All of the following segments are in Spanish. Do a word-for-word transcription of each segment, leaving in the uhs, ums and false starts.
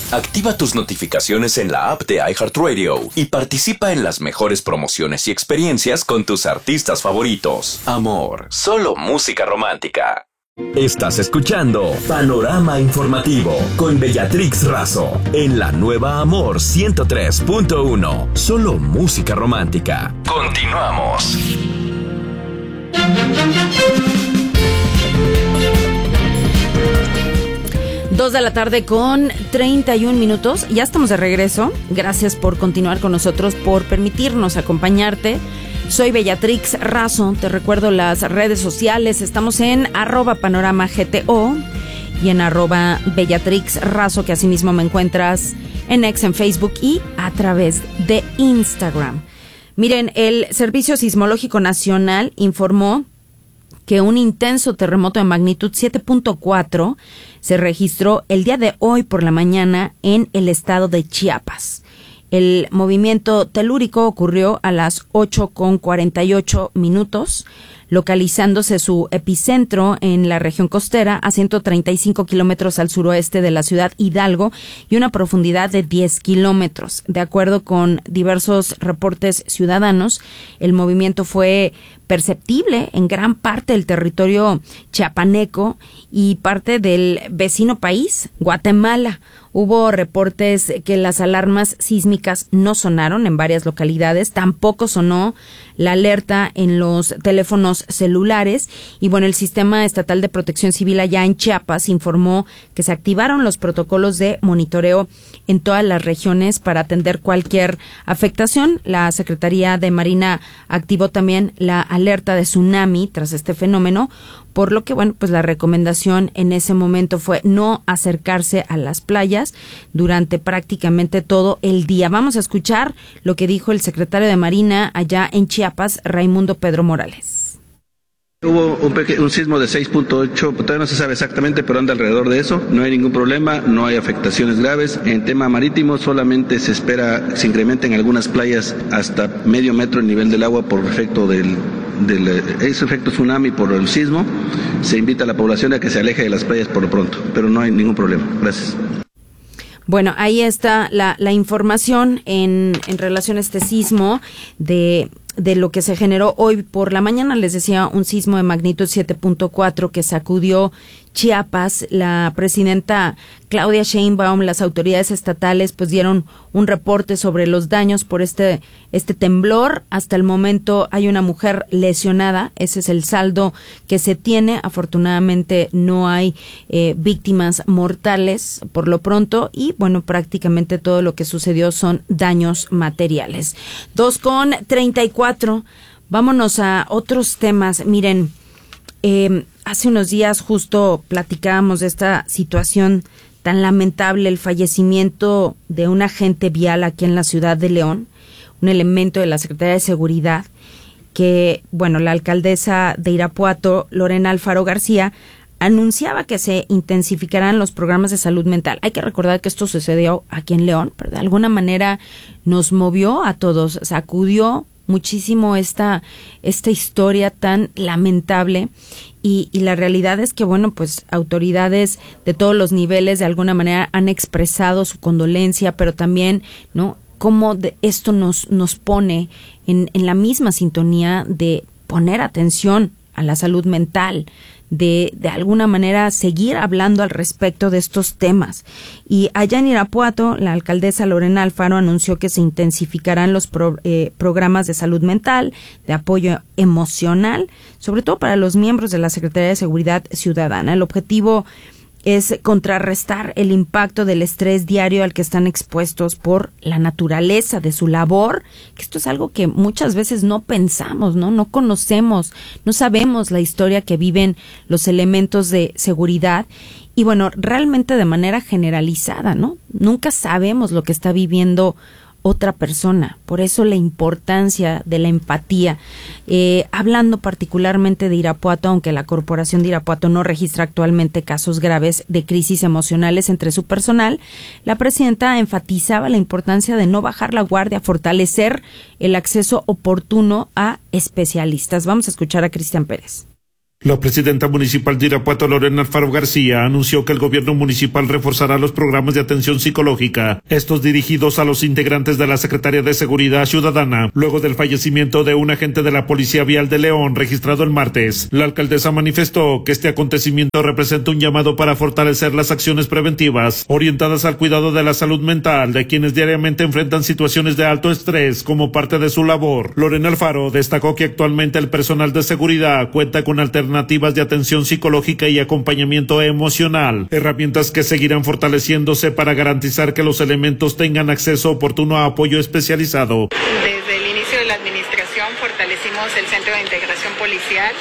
Activa tus notificaciones en la app de iHeartRadio y participa en las mejores promociones y experiencias con tus artistas favoritos. Amor, solo música romántica. Estás escuchando Panorama Informativo con Bellatrix Razo en la nueva Amor ciento tres punto uno. Solo música romántica. Continuamos. Dos de la tarde con treinta y un minutos. Ya estamos de regreso. Gracias por continuar con nosotros, por permitirnos acompañarte. Soy Bellatrix Razo. Te recuerdo las redes sociales. Estamos en arroba panorama gto y en arroba Bellatrix Razo, que asimismo me encuentras en X, en Facebook y a través de Instagram. Miren, el Servicio Sismológico Nacional informó que un intenso terremoto de magnitud siete punto cuatro se registró el día de hoy por la mañana en el estado de Chiapas. El movimiento telúrico ocurrió a las ocho con cuarenta y ocho minutos, localizándose su epicentro en la región costera a ciento treinta y cinco kilómetros al suroeste de la ciudad Hidalgo y una profundidad de diez kilómetros. De acuerdo con diversos reportes ciudadanos, el movimiento fue perceptible en gran parte del territorio chiapaneco y parte del vecino país, Guatemala. Hubo reportes que las alarmas sísmicas no sonaron en varias localidades, tampoco sonó la alerta en los teléfonos celulares y bueno, el Sistema Estatal de Protección Civil allá en Chiapas informó que se activaron los protocolos de monitoreo en todas las regiones para atender cualquier afectación. La Secretaría de Marina activó también la alerta de tsunami tras este fenómeno, por lo que, bueno, pues la recomendación en ese momento fue no acercarse a las playas durante prácticamente todo el día. Vamos a escuchar lo que dijo el secretario de Marina allá en Chiapas, Raimundo Pedro Morales. Hubo un, peque- un sismo de seis punto ocho, todavía no se sabe exactamente, pero anda alrededor de eso. No hay ningún problema, no hay afectaciones graves. En tema marítimo solamente se espera, se incrementa en algunas playas hasta medio metro el nivel del agua por efecto del, del ese efecto tsunami por el sismo. Se invita a la población a que se aleje de las playas por lo pronto, pero no hay ningún problema. Gracias. Bueno, ahí está la, la información en, en relación a este sismo de... de lo que se generó hoy por la mañana. Les decía, un sismo de magnitud siete punto cuatro que sacudió Chiapas. La presidenta Claudia Sheinbaum, las autoridades estatales pues dieron un reporte sobre los daños por este este temblor. Hasta el momento hay una mujer lesionada, ese es el saldo que se tiene. Afortunadamente no hay eh, víctimas mortales por lo pronto y bueno, prácticamente todo lo que sucedió son daños materiales. Dos con treinta y cuatro. Vámonos a otros temas. Miren, eh, hace unos días justo platicábamos de esta situación tan lamentable, el fallecimiento de un agente vial aquí en la ciudad de León, un elemento de la Secretaría de Seguridad, que, bueno, la alcaldesa de Irapuato, Lorena Alfaro García, anunciaba que se intensificarán los programas de salud mental. Hay que recordar que esto sucedió aquí en León, pero de alguna manera nos movió a todos, sacudió muchísimo esta, esta historia tan lamentable y, y la realidad es que, bueno, pues autoridades de todos los niveles de alguna manera han expresado su condolencia, pero también, ¿no?, cómo de esto nos, nos pone en, en la misma sintonía de poner atención a la salud mental, de de alguna manera seguir hablando al respecto de estos temas. Y allá en Irapuato, la alcaldesa Lorena Alfaro anunció que se intensificarán los pro, eh, programas de salud mental, de apoyo emocional, sobre todo para los miembros de la Secretaría de Seguridad Ciudadana. El objetivo es contrarrestar el impacto del estrés diario al que están expuestos por la naturaleza de su labor, que esto es algo que muchas veces no pensamos, ¿no? No conocemos, no sabemos la historia que viven los elementos de seguridad y, bueno, realmente de manera generalizada, ¿no? Nunca sabemos lo que está viviendo otra persona, por eso la importancia de la empatía. Eh, hablando particularmente de Irapuato, aunque la Corporación de Irapuato no registra actualmente casos graves de crisis emocionales entre su personal, la presidenta enfatizaba la importancia de no bajar la guardia, fortalecer el acceso oportuno a especialistas. Vamos a escuchar a Cristian Pérez. La presidenta municipal de Irapuato, Lorena Alfaro García, anunció que el gobierno municipal reforzará los programas de atención psicológica, estos dirigidos a los integrantes de la Secretaría de Seguridad Ciudadana, luego del fallecimiento de un agente de la Policía Vial de León registrado el martes. La alcaldesa manifestó que este acontecimiento representa un llamado para fortalecer las acciones preventivas, orientadas al cuidado de la salud mental de quienes diariamente enfrentan situaciones de alto estrés como parte de su labor. Lorena Alfaro destacó que actualmente el personal de seguridad cuenta con alternativas alternativas de atención psicológica y acompañamiento emocional, herramientas que seguirán fortaleciéndose para garantizar que los elementos tengan acceso oportuno a apoyo especializado. Desde el inicio de la administración fortalecimos el Centro de Integración Policial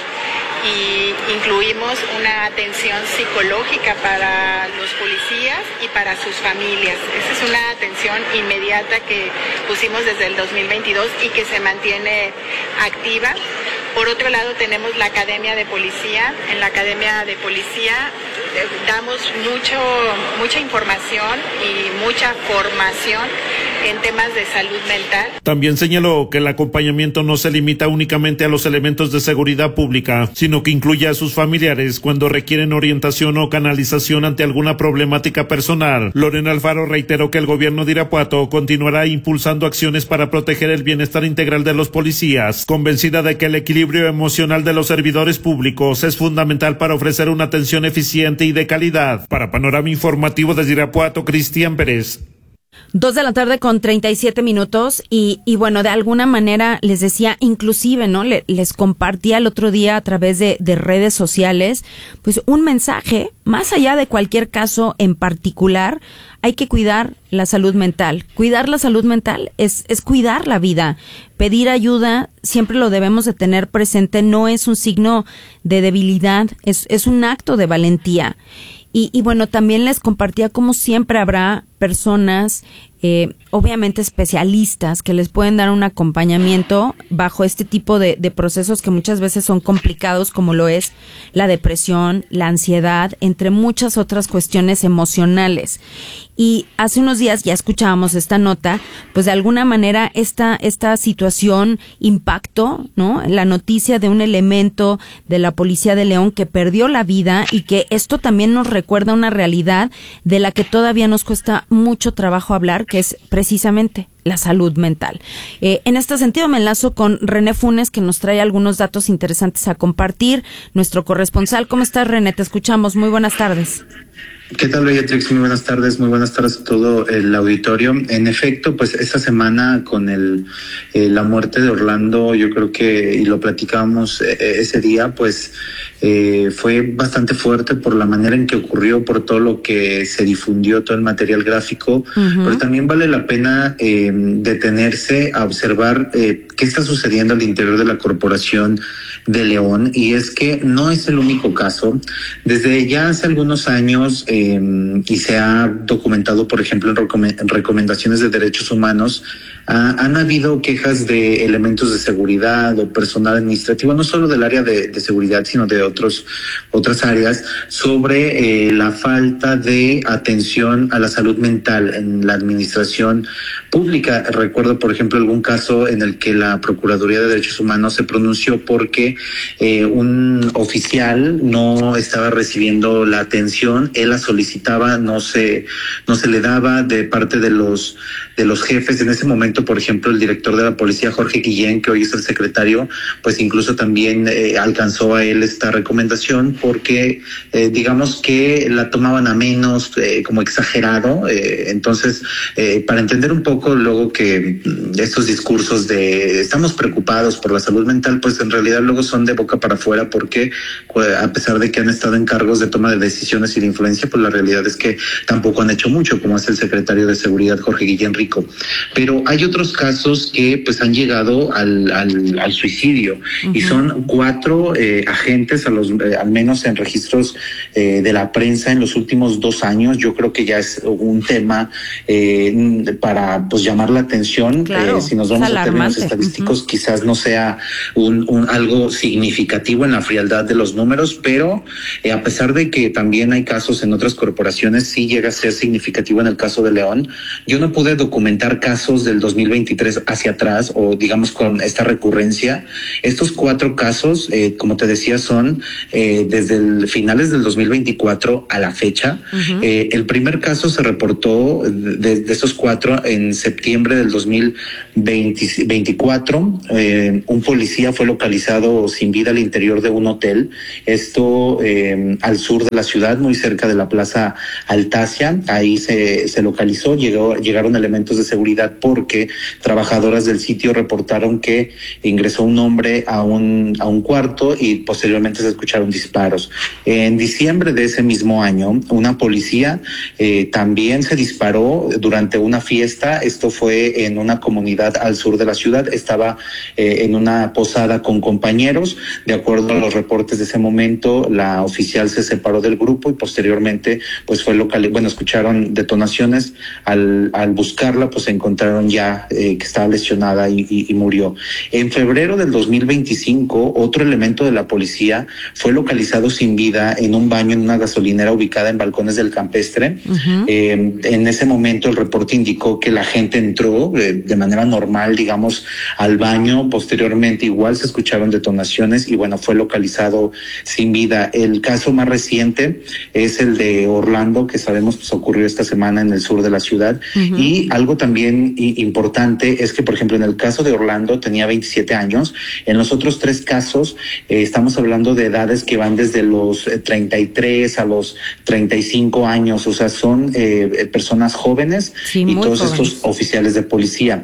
y incluimos una atención psicológica para los policías y para sus familias. Esa es una atención inmediata que pusimos desde el dos mil veintidós y que se mantiene activa. Por otro lado, tenemos la Academia de Policía. En la Academia de Policía eh, damos mucho, mucha información y mucha formación en temas de salud mental. También señaló que el acompañamiento no se limita únicamente a los elementos de seguridad pública, sino que incluye a sus familiares cuando requieren orientación o canalización ante alguna problemática personal. Lorena Alfaro reiteró que el gobierno de Irapuato continuará impulsando acciones para proteger el bienestar integral de los policías, convencida de que el equilibrio emocional de los servidores públicos es fundamental para ofrecer una atención eficiente y de calidad. Para Panorama Informativo desde Irapuato, Cristian Pérez. Dos de la tarde con treinta y siete minutos y, y bueno, de alguna manera les decía, inclusive, ¿no? Le, les compartía el otro día a través de, de redes sociales, pues un mensaje, más allá de cualquier caso en particular, hay que cuidar la salud mental. Cuidar la salud mental es, es cuidar la vida. Pedir ayuda siempre lo debemos de tener presente, no es un signo de debilidad, es, es un acto de valentía. Y, y bueno, también les compartía cómo siempre habrá personas, eh, obviamente especialistas, que les pueden dar un acompañamiento bajo este tipo de, de procesos que muchas veces son complicados, como lo es la depresión, la ansiedad, entre muchas otras cuestiones emocionales. Y hace unos días ya escuchábamos esta nota, pues de alguna manera esta, esta situación impactó, ¿no? La noticia de un elemento de la Policía de León que perdió la vida y que esto también nos recuerda una realidad de la que todavía nos cuesta mucho trabajo hablar, que es precisamente la salud mental. Eh, en este sentido me enlazo con René Funes, que nos trae algunos datos interesantes a compartir, nuestro corresponsal. ¿Cómo estás, René? Te escuchamos. Muy buenas tardes. ¿Qué tal, Beatrix? Muy buenas tardes, muy buenas tardes a todo el auditorio. En efecto, pues esta semana con el eh, la muerte de Orlando, yo creo que, y lo platicábamos eh, ese día, pues eh, fue bastante fuerte por la manera en que ocurrió, por todo lo que se difundió, todo el material gráfico, uh-huh. Pero también vale la pena eh, detenerse a observar eh, qué está sucediendo al interior de la Corporación de León, y es que no es el único caso. Desde ya hace algunos años, eh, y se ha documentado, por ejemplo, en, recom- en recomendaciones de derechos humanos, ah, han habido quejas de elementos de seguridad o personal administrativo, no solo del área de, de seguridad, sino de otros otras áreas, sobre eh, la falta de atención a la salud mental en la administración pública. Recuerdo, por ejemplo, algún caso en el que la Procuraduría de Derechos Humanos se pronunció porque eh, un oficial no estaba recibiendo la atención, él la solicitaba, no se no se le daba de parte de los de los jefes. En ese momento, por ejemplo, el director de la policía, Jorge Guillén, que hoy es el secretario, pues incluso también eh, alcanzó a él esta recomendación porque eh, digamos que la tomaban a menos, eh, como exagerado. Eh, entonces, eh, para entender un poco luego que estos discursos de estamos preocupados por la salud mental, pues en realidad luego son de boca para afuera, porque pues, a pesar de que han estado en cargos de toma de decisiones y de influencia, pues la realidad es que tampoco han hecho mucho, como es el secretario de Seguridad, Jorge Guillén Rico. Pero hay otros casos que pues han llegado al, al, al suicidio, uh-huh. Y son cuatro eh, agentes, a los eh, al menos en registros eh, de la prensa en los últimos dos años. Yo creo que ya es un tema eh, para pues llamar la atención. Claro, eh, si nos vamos a términos estadísticos, uh-huh. Quizás no sea un, un algo significativo en la frialdad de los números, pero eh, a pesar de que también hay casos en otras corporaciones, sí llega a ser significativo en el caso de León. Yo no pude documentar documentar casos del dos mil veintitrés hacia atrás, o digamos con esta recurrencia. Estos cuatro casos, eh, como te decía, son investigación eh, desde el finales del dos mil veinticuatro a la fecha. Uh-huh. Eh, el primer caso se reportó de, de esos cuatro en septiembre del dos mil veinticuatro. Eh, un policía fue localizado sin vida al interior de un hotel. Esto eh, al sur de la ciudad, muy cerca de la Plaza Altasia. Ahí se, se localizó. Llegó, llegaron elementos de seguridad porque trabajadoras del sitio reportaron que ingresó un hombre a un, a un cuarto y posteriormente se escucharon disparos. En diciembre de ese mismo año, una policía eh, también se disparó durante una fiesta. Esto fue en una comunidad al sur de la ciudad. Estaba eh, en una posada con compañeros. De acuerdo a los reportes de ese momento, la oficial se separó del grupo y posteriormente pues fue local. Bueno, escucharon detonaciones. Al, al buscarla, pues se encontraron ya eh, que estaba lesionada y, y, y murió. En febrero del dos mil veinticinco, otro elemento de la policía fue localizado sin vida en un baño en una gasolinera ubicada en Balcones del Campestre. Uh-huh. Eh, en ese momento el reporte indicó que la gente entró eh, de manera normal, digamos, al baño. Posteriormente igual se escucharon detonaciones y bueno, fue localizado sin vida. El caso más reciente es el de Orlando, que sabemos pues ocurrió esta semana en el sur de la ciudad. Uh-huh. Y algo también y, importante es que, por ejemplo, en el caso de Orlando tenía veintisiete años. En los otros tres casos eh, estamos hablando de edades que van desde los eh, treinta y tres a los treinta y cinco años. O sea, son eh, personas jóvenes sí, y todos jóvenes. Estos oficiales de policía.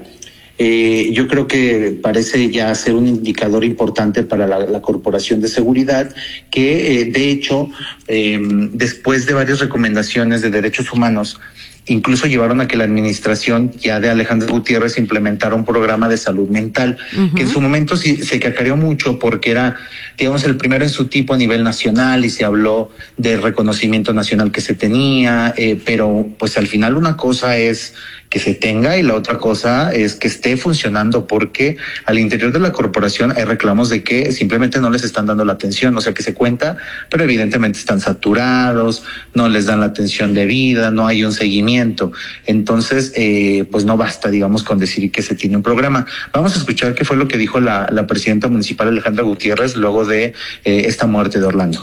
Eh, yo creo que parece ya ser un indicador importante para la, la Corporación de Seguridad que, eh, de hecho, eh, después de varias recomendaciones de derechos humanos, incluso llevaron a que la administración ya de Alejandro Gutiérrez implementara un programa de salud mental, uh-huh. que en su momento sí, se cacareó mucho porque era, digamos, el primero en su tipo a nivel nacional y se habló del reconocimiento nacional que se tenía, eh, pero pues al final una cosa es que se tenga y la otra cosa es que esté funcionando, porque al interior de la corporación hay reclamos de que simplemente no les están dando la atención, o sea que se cuenta, pero evidentemente están saturados, no les dan la atención debida, no hay un seguimiento. Entonces, eh, pues no basta, digamos, con decir que se tiene un programa. Vamos a escuchar qué fue lo que dijo la, la presidenta municipal Alejandra Gutiérrez luego de eh, esta muerte de Orlando.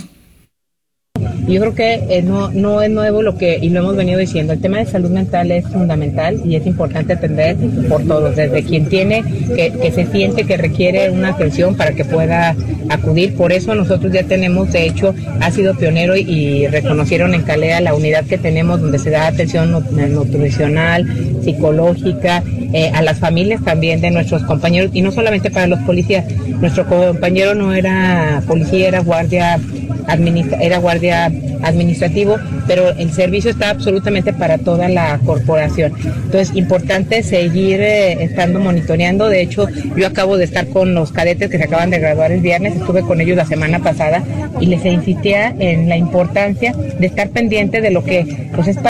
Yo creo que eh, no, no es nuevo lo que, y lo hemos venido diciendo, el tema de salud mental es fundamental y es importante atender por todos, desde quien tiene, que, que se siente que requiere una atención para que pueda acudir. Por eso nosotros ya tenemos, de hecho, ha sido pionero y, y reconocieron en Calea la unidad que tenemos donde se da atención nutricional, psicológica, eh, a las familias también de nuestros compañeros, y no solamente para los policías. Nuestro compañero no era policía, era guardia administra- era guardia administrativo, pero el servicio está absolutamente para toda la corporación. Entonces, importante seguir eh, estando monitoreando. De hecho, yo acabo de estar con los cadetes que se acaban de graduar el viernes, estuve con ellos la semana pasada y les insistía en la importancia de estar pendiente de lo que pues es.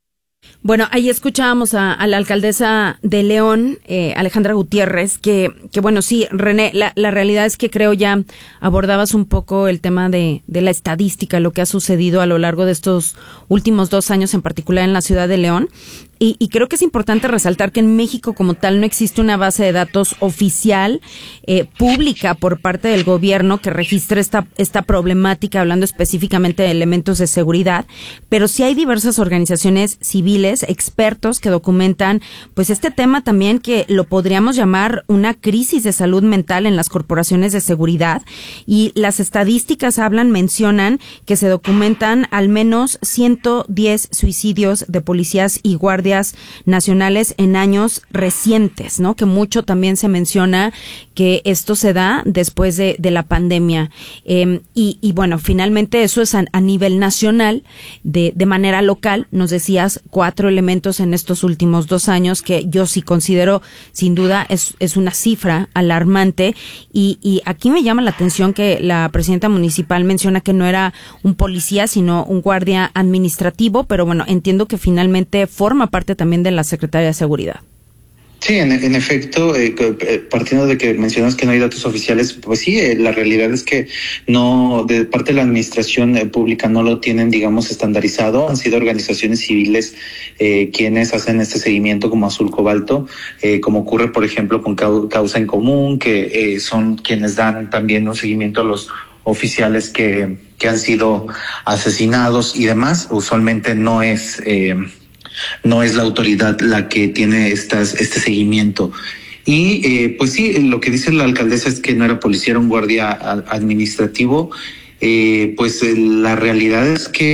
Bueno, ahí escuchábamos a, a la alcaldesa de León, eh, Alejandra Gutiérrez, que, que bueno, sí, René, la, la realidad es que creo ya abordabas un poco el tema de, de la estadística, lo que ha sucedido a lo largo de estos últimos dos años, en particular en la ciudad de León. Y, y creo que es importante resaltar que en México como tal no existe una base de datos oficial, eh, pública por parte del gobierno que registre esta, esta problemática, hablando específicamente de elementos de seguridad, pero sí hay diversas organizaciones civiles, expertos que documentan pues este tema también, que lo podríamos llamar una crisis de salud mental en las corporaciones de seguridad, y las estadísticas hablan, mencionan que se documentan al menos ciento diez suicidios de policías y guardias nacionales en años recientes, ¿no? Que mucho también se menciona que esto se da después de, de la pandemia. Eh, y, y bueno, finalmente eso es a, a nivel nacional. De, de manera local, nos decías cuatro elementos en estos últimos dos años que yo sí considero, sin duda, es, es una cifra alarmante. Y, y aquí me llama la atención que la presidenta municipal menciona que no era un policía, sino un guardia administrativo, pero bueno, entiendo que finalmente forma parte también de la Secretaría de Seguridad. Sí, en, en efecto, eh, partiendo de que mencionas que no hay datos oficiales, pues sí, eh, la realidad es que no, de parte de la administración eh, pública no lo tienen, digamos, estandarizado. Han sido organizaciones civiles eh, quienes hacen este seguimiento, como Azul Cobalto, eh, como ocurre, por ejemplo, con Causa en Común, que eh, son quienes dan también un seguimiento a los oficiales que, que han sido asesinados y demás. Usualmente no es, eh, no es la autoridad la que tiene estas, este seguimiento. Y eh, pues sí, lo que dice la alcaldesa es que no era policía, era un guardia administrativo. Eh, pues eh, la realidad es que